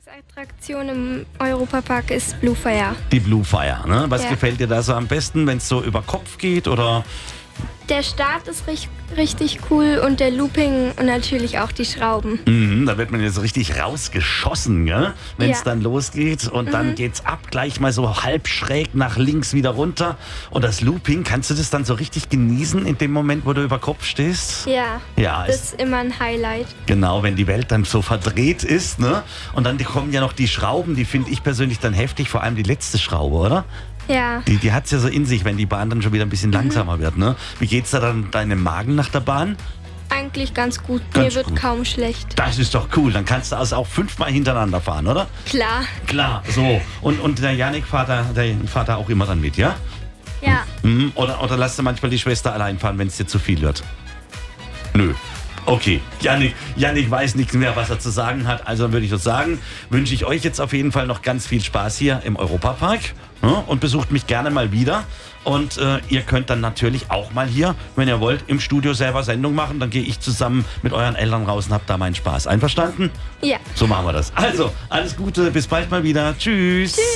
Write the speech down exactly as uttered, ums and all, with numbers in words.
Lieblingsattraktion im Europapark ist Blue Fire. Die Blue Fire, ne? Was Ja. gefällt dir da so am besten, wenn es so über Kopf geht oder? Der Start ist rich- richtig cool und der Looping und natürlich auch die Schrauben. Mhm, da wird man jetzt richtig rausgeschossen, gell? Wenn es Ja. dann losgeht und dann geht's ab, gleich mal so halb schräg nach links wieder runter. Und das Looping, kannst du das dann so richtig genießen in dem Moment, wo du über Kopf stehst? Ja, Ja, das ist ist immer ein Highlight. genau, wenn die Welt dann so verdreht ist, ne? Und dann kommen ja noch die Schrauben, die finde ich persönlich dann heftig, vor allem die letzte Schraube, oder? Ja, Die, die hat es ja so in sich, wenn die Bahn dann schon wieder ein bisschen langsamer wird, ne? Wie geht's da dann deinem Magen nach der Bahn? eigentlich ganz gut. Ganz Mir wird gut. kaum schlecht. Das ist doch cool, dann kannst du also auch fünfmal hintereinander fahren, oder? Klar. Klar, so. Und, und der Janik fährt da, der fährt da auch immer dann mit, ja? Ja. Mhm. Oder, oder lässt du manchmal die Schwester allein fahren, wenn es dir zu viel wird? Nö. Okay, Janik, Janik weiß nichts mehr, was er zu sagen hat. Also würde ich doch sagen, wünsche ich euch jetzt auf jeden Fall noch ganz viel Spaß hier im Europapark. Ne? Und besucht mich gerne mal wieder. Und äh, ihr könnt dann natürlich auch mal hier, wenn ihr wollt, im Studio selber Sendung machen. Dann gehe ich zusammen mit euren Eltern raus und hab da meinen Spaß. Einverstanden? Ja. So machen wir das. Also, alles Gute, bis bald mal wieder. Tschüss.